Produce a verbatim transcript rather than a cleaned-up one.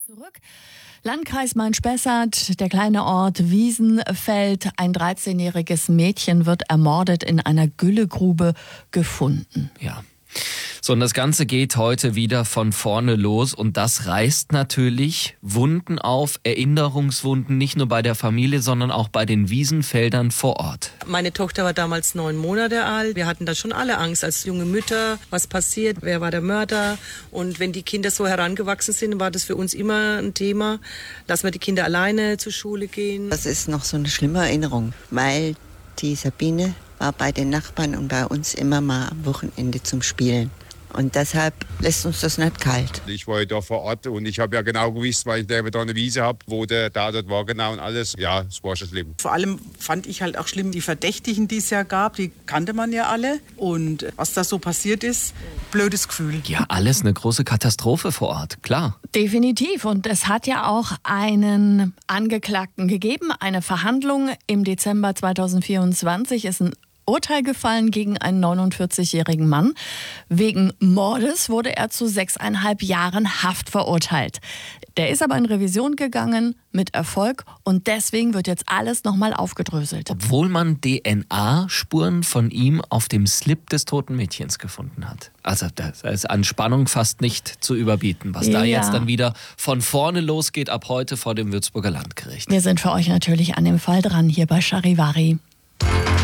Zurück. Landkreis Main-Spessart, der kleine Ort Wiesenfeld. Ein dreizehnjähriges Mädchen wird ermordet in einer Güllegrube gefunden. Ja. So, und das Ganze geht heute wieder von vorne los und das reißt natürlich Wunden auf, Erinnerungswunden, nicht nur bei der Familie, sondern auch bei den Wiesenfeldern vor Ort. Meine Tochter war damals neun Monate alt. Wir hatten da schon alle Angst als junge Mütter, was passiert, wer war der Mörder. Und wenn die Kinder so herangewachsen sind, war das für uns immer ein Thema. Lassen wir die Kinder alleine zur Schule gehen. Das ist noch so eine schlimme Erinnerung, weil die Sabine war bei den Nachbarn und bei uns immer mal am Wochenende zum Spielen. Und deshalb lässt uns das nicht kalt. Ich war ja da vor Ort und ich habe ja genau gewusst, weil ich da eine Wiese habe, wo der Tatort war genau und alles. Ja, es war schon schlimm. Vor allem fand ich halt auch schlimm die Verdächtigen, die es ja gab, die kannte man ja alle. Und was da so passiert ist, blödes Gefühl. Ja, alles eine große Katastrophe vor Ort, klar. Definitiv. Und es hat ja auch einen Angeklagten gegeben. Eine Verhandlung im Dezember zweitausendvierundzwanzig ist ein Urteil gefallen gegen einen neunundvierzigjährigen Mann. Wegen Mordes wurde er zu sechseinhalb Jahren Haft verurteilt. Der ist aber in Revision gegangen mit Erfolg und deswegen wird jetzt alles nochmal aufgedröselt. Obwohl man D N A-Spuren von ihm auf dem Slip des toten Mädchens gefunden hat. Also das ist an Spannung fast nicht zu überbieten, was da Ja. jetzt dann wieder von vorne losgeht ab heute vor dem Würzburger Landgericht. Wir sind für euch natürlich an dem Fall dran hier bei Charivari.